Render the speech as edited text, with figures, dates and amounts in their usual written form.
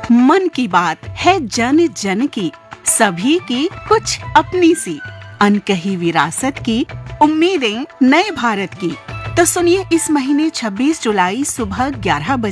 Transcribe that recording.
मन की बात है जन जन की, सभी की कुछ अपनी सी, अनकही विरासत की, उम्मीदें नए भारत की। तो सुनिए, इस महीने 26 जुलाई सुबह 11 बजे